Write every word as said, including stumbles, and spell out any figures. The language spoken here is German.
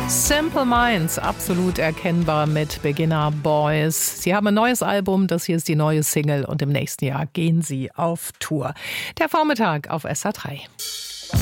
Simple Minds, absolut erkennbar mit Beginner Boys. Sie haben ein neues Album, das hier ist die neue Single und im nächsten Jahr gehen sie auf Tour. Der Vormittag auf S R drei.